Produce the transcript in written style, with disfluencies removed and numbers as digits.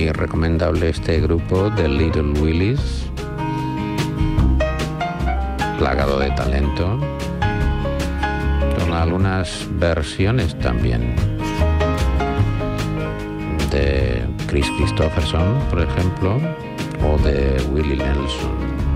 muy recomendable este grupo de Little Willies, plagado de talento, con algunas versiones también de Chris Christopherson, por ejemplo, o de Willie Nelson.